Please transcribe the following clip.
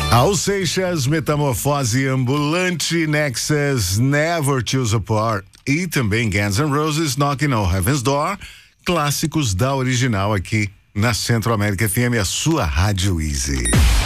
Raul Seixas, Metamorfose Ambulante, Nexus, Never Choose Apart e também Guns N' Roses, Knocking on Heaven's Door, clássicos da original aqui na Centro América FM, a sua Rádio Easy.